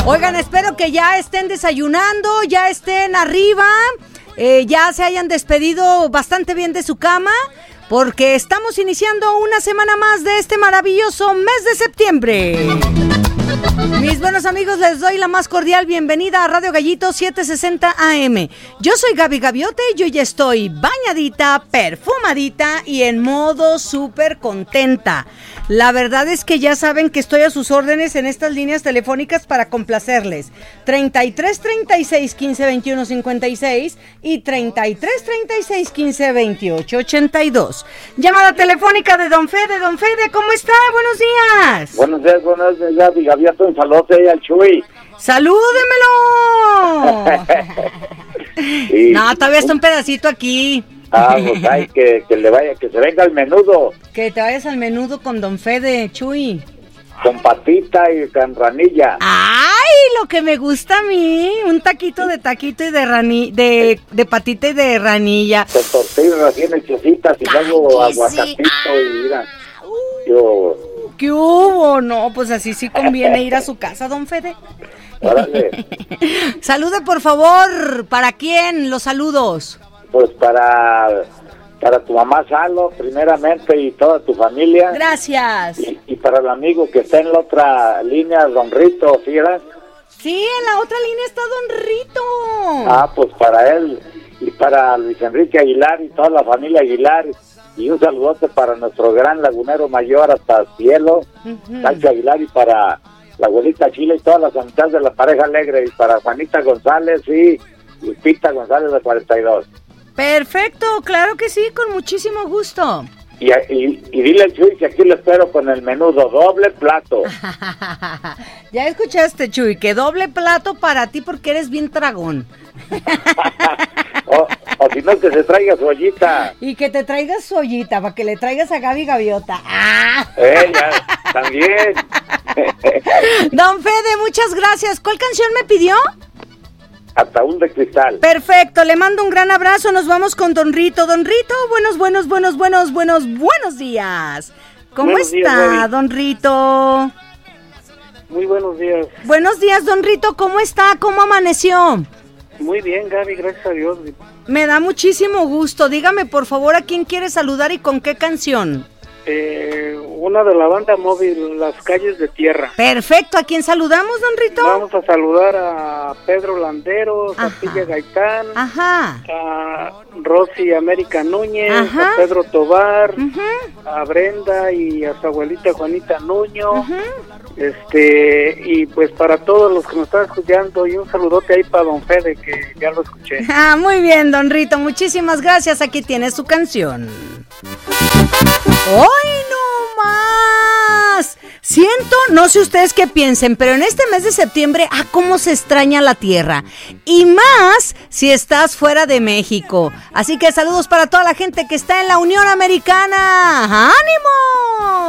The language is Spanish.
Oigan, espero que ya estén desayunando, ya estén arriba, ya se hayan despedido bastante bien de su cama, porque estamos iniciando una semana más de este maravilloso mes de septiembre. Mis buenos amigos, les doy la más cordial bienvenida a Radio Gallito 760 AM. Yo soy Gaby Gaviote y yo ya estoy bañadita, perfumadita y en modo súper contenta. La verdad es que ya saben que estoy a sus órdenes en estas líneas telefónicas para complacerles. 33 36 15 21 56 y 33 36 15 28 82. Llamada telefónica de Don Fede. Don Fede, ¿cómo está? Buenos días. Buenos días, Gaby. Gaviote, un saludo y al Chuy. ¡Salúdemelo! Y, no, todavía está un pedacito aquí. Pues hay que le vaya, que se venga el menudo. Que te vayas al menudo con Don Fede, Chuy. Con patita y con ranilla. ¡Ay! Lo que me gusta a mí. Un taquito y de patita y de ranilla. Con tortillas recién hechecitas y luego aguacatito y mira. ¿Qué hubo? No, pues así sí conviene ir a su casa, Don Fede. Órale. Salude, por favor. ¿Para quién los saludos? Pues para tu mamá Salo, primeramente, y toda tu familia. Gracias. Y para el amigo que está en la otra línea, Don Rito, ¿sí, verdad? Sí, en la otra línea está Don Rito. Pues para él y para Luis Enrique Aguilar y toda la familia Aguilar. Y un saludote para nuestro gran lagunero mayor hasta el cielo, Calcio Aguilar, y para la abuelita Chile y todas las amistades de la pareja alegre, y para Juanita González y Lupita González de 42. Perfecto, claro que sí, con muchísimo gusto. Y dile al Chuy que aquí lo espero con el menudo doble plato. Ya escuchaste, Chuy, que doble plato para ti porque eres bien tragón. o si no, que se traiga su ollita. Y que te traigas su ollita, para que le traigas a Gaby Gaviota. Ella, también. Don Fede, muchas gracias. ¿Cuál canción me pidió? Ataúd de cristal. Perfecto, le mando un gran abrazo. Nos vamos con Don Rito. Don Rito, buenos días. ¿Cómo buenos está, días, Don Rito? Muy buenos días. Buenos días, Don Rito. ¿Cómo está? ¿Cómo amaneció? Muy bien, Gaby, gracias a Dios. Me da muchísimo gusto. Dígame, por favor, ¿a quién quiere saludar y con qué canción? Una de la banda móvil, Las Calles de Tierra. Perfecto, ¿a quién saludamos, Don Rito? Vamos a saludar a Pedro Landeros, a Silvia Gaitán, a Rosy América Núñez, a Pedro Tobar, a Brenda y a su abuelita Juanita Nuño, y pues para todos los que nos están escuchando, y un saludote ahí para Don Fede, que ya lo escuché. Muy bien, Don Rito, muchísimas gracias. Aquí tiene su canción. ¡Hoy no más! Siento, no sé ustedes qué piensen, pero en este mes de septiembre, cómo se extraña la tierra. Y más si estás fuera de México. Así que saludos para toda la gente que está en la Unión Americana. ¡Ánimo!